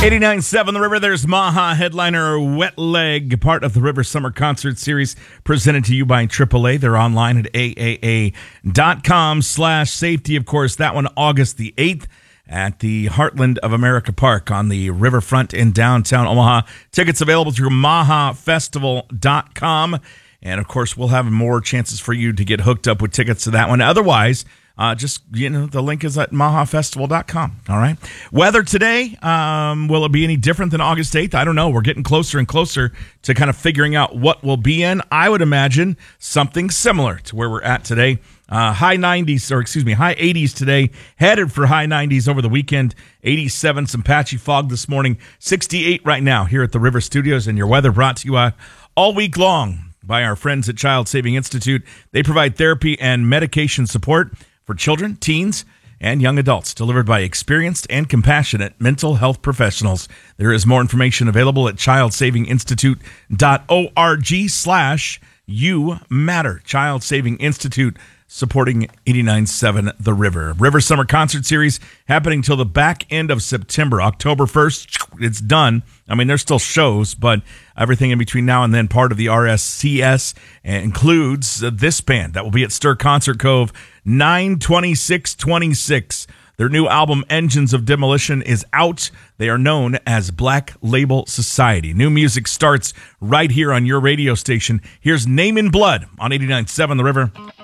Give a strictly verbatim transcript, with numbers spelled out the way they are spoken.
eighty-nine point seven The River, there's Maha, headliner Wet Leg, part of the River Summer Concert Series, presented to you by triple A. They're online at A A A dot com slash safety. Of course, that one August the eighth at the Heartland of America Park on the riverfront in downtown Omaha. Tickets available through maha festival dot com. And, of course, we'll have more chances for you to get hooked up with tickets to that one. Otherwise, Uh, just, you know, the link is at maha festival dot com. All right. Weather today, um, will it be any different than August eighth? I don't know. We're getting closer and closer to kind of figuring out what we'll be in. I would imagine something similar to where we're at today. Uh, high nineties, or excuse me, high eighties today, headed for high nineties over the weekend. eighty-seven, some patchy fog this morning. sixty-eight right now here at the River Studios, and your weather brought to you uh, all week long by our friends at Child Saving Institute. They provide therapy and medication support for children, teens, and young adults, delivered by experienced and compassionate mental health professionals. There is more information available at child saving institute dot org slash you matter. Child Saving Institute, supporting eighty-nine point seven The River. River Summer Concert Series happening till the back end of September. October first, it's done. I mean, there's still shows, but everything in between now and then, part of the R S C S, includes this band that will be at Stir Concert Cove nine twenty-six twenty-six. Their new album, Engines of Demolition, is out. They are known as Black Label Society. New music starts right here on your radio station. Here's Name in Blood on eighty-nine point seven The River.